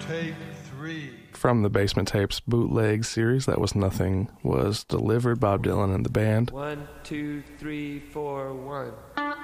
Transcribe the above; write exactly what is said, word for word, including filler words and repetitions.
Take three. From the Basement Tapes bootleg series, that was Nothing Was Delivered, Bob Dylan and the band. One, two, three, four, one.